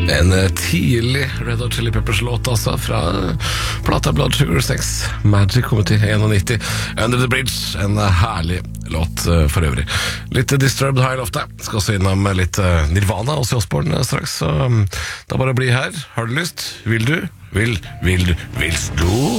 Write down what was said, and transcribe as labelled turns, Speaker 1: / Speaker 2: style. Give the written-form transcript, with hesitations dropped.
Speaker 1: En tidlig Red Hot Chili Peppers låt altså, fra plata Blood Sugar Sex Magic, kommet i 91. Under the Bridge, en herlig låt for øvrig. Litt Disturbed har jeg lovt deg. Skal også innom litt Nirvana og Ozzy Osbourne straks, så da bare bli her. Har du lyst? Vil du? Vil du?